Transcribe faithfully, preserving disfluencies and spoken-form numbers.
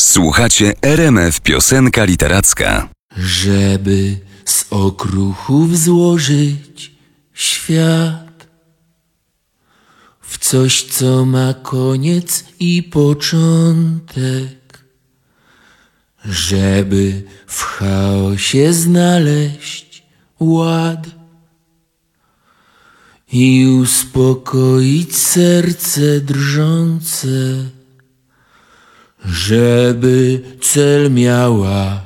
Słuchacie R M F Piosenka Literacka. Żeby z okruchów złożyć świat w coś, co ma koniec i początek, żeby w chaosie znaleźć ład i uspokoić serce drżące, żeby cel miała